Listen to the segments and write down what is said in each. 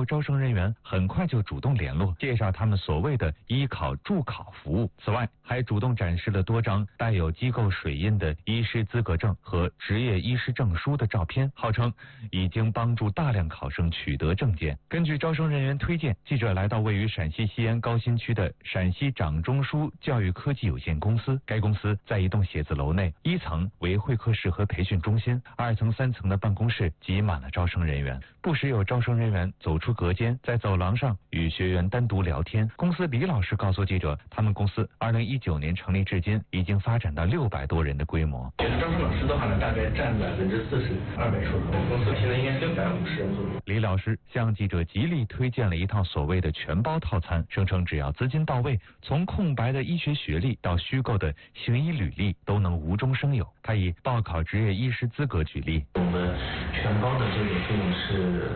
招生人员很快就主动联络，介绍他们所谓的医考助考服务。此外，还主动展示了多张带有机构水印的医师资格证和执业医师证书的照片，号称已经帮助大量考生取得证件。根据招生人员推荐，记者来到位于陕西西安高新区的陕西掌中枢教育科技有限公司。该公司在一栋写字楼内，1层为会客室和培训中心，2层、3层的办公室挤满了招生人员。不时有招生人员走出隔间，在走廊上与学员单独聊天。公司李老师告诉记者，他们公司2019年成立至今，已经发展到600多人的规模。 招生老师的话呢，大概占40%，200出头。公司现在应该650人左右。 李老师向记者极力推荐了一套所谓的全包套餐，声称只要资金到位，从空白的医学学历到虚构的行医履历都能无中生有。他以报考执业医师资格举例， 我们全包的这个费用是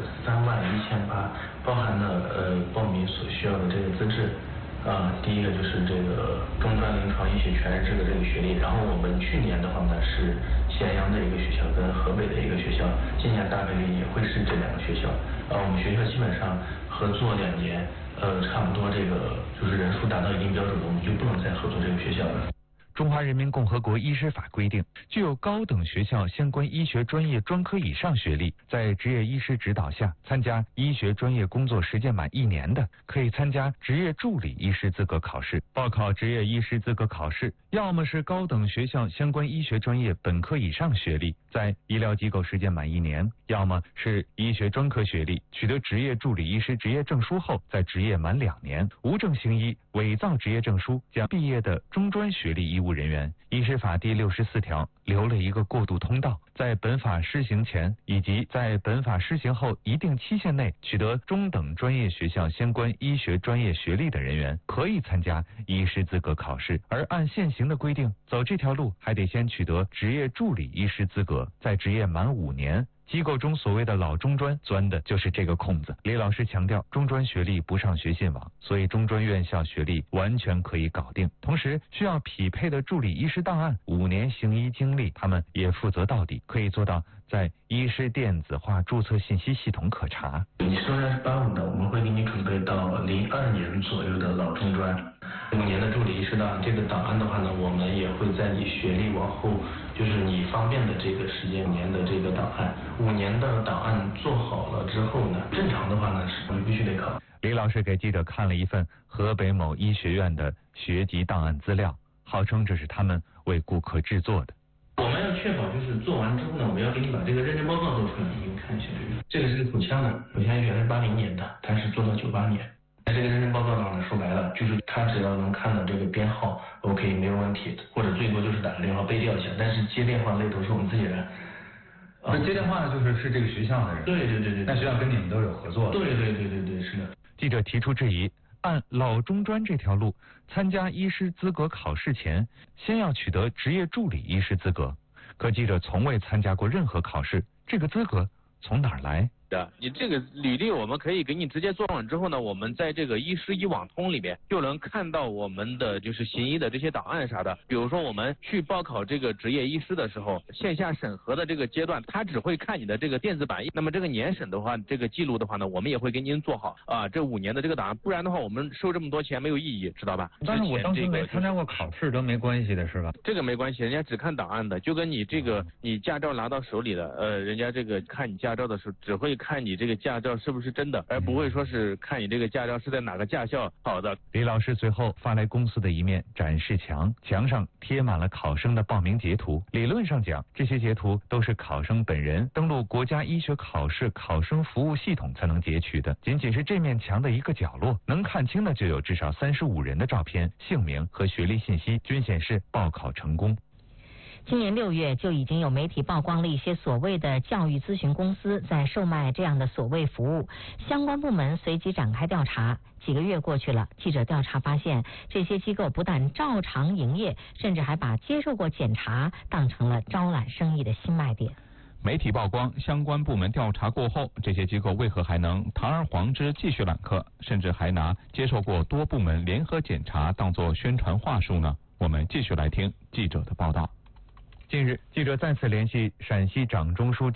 31800，包含了报名所需要的这个资质。第一个就是这个中专临床医学全日制的这个学历，然后我们去年的话呢是咸阳的一个学校跟河北的一个学校，今年大概率也会是这2个学校。我们学校基本上合作2年，差不多这个就是人数达到一定标准了，我们就不能再合作这个学校了。 中华人民共和国医师法规定，具有高等学校相关医学专业专科以上学历，在执业医师指导下参加医学专业工作实践满1年的，可以参加执业助理医师资格考试。报考执业医师资格考试，要么是高等学校相关医学专业本科以上学历，在医疗机构实践满1年，要么是医学专科学历，取得执业助理医师执业证书后，在执业满2年，无证行医、伪造执业证书将毕业的中专学历医务人员。医师法第64条留了一个过渡通道，在本法施行前以及在本法施行后一定期限内取得中等专业学校相关医学专业学历的人员，可以参加医师资格考试。而按现行的规定，走这条路还得先取得执业助理医师资格，在执业满5年。机构中所谓的老中专钻的就是这个空子。李老师强调，中专学历不上学信网，所以中专院校学历完全可以搞定。同时需要匹配的助理医师档案、5年行医经历，他们也负责到底，可以做到在医师电子化注册信息系统可查。 你虽然是85的，我们会给你准备到02年左右的老中专，5年的助理医师档案。这个档案的话呢，我们也会在你学历往后，就是你方便的这个时间年的这个档案。5年的档案做好了之后呢，正常的话呢是我们必须得考。 李老师给记者看了一份河北某医学院的学籍档案资料，号称这是他们为顾客制作的。 我们要确保就是做完之后呢，我们要给你把这个认证报告做出来，你给你看一下这个是口腔的，口腔医学是80年的，它是做到98年。这个认证报告呢，说白了就是他只要能看到这个编号 ，OK 没有问题，或者最多就是打个电话背调一下，但是接电话那都是我们自己人。 那接电话的是这个学校的人。 对。 那学校跟你们都有合作。 对，是的。 记者提出质疑，按老中专这条路，参加医师资格考试前，先要取得执业助理医师资格。可记者从未参加过任何考试，这个资格从哪儿来？ 你这个履历我们可以给你直接做完之后呢，我们在这个医师医网通里面就能看到我们的就是行医的这些档案啥的。比如说我们去报考这个执业医师的时候，线下审核的这个阶段，他只会看你的这个电子版。那么这个年审的话，这个记录的话呢，我们也会给您做好这5年的这个档案，不然的话我们收这么多钱没有意义，知道吧？ 但是我当时没参加过考试都没关系的是吧？ 这个没关系，人家只看档案的，就跟你这个你驾照拿到手里的，人家这个看你驾照的时候只会看你这个驾照是不是真的，而不会说是看你这个驾照是在哪个驾校考的。 李老师随后发来公司的一面展示墙，墙上贴满了考生的报名截图。理论上讲，这些截图都是考生本人登录国家医学考试考生服务系统才能截取的。仅仅是这面墙的一个角落，能看清的就有至少35人的照片、姓名和学历信息，均显示报考成功。 今年6月就已经有媒体曝光了一些所谓的教育咨询公司在售卖这样的所谓服务，相关部门随即展开调查。几个月过去了，记者调查发现，这些机构不但照常营业，甚至还把接受过检查当成了招揽生意的新卖点。 媒体曝光，相关部门调查过后，这些机构为何还能堂而皇之继续揽客，甚至还拿接受过多部门联合检查当作宣传话术呢？我们继续来听记者的报道。近日，记者再次联系陕西掌中枢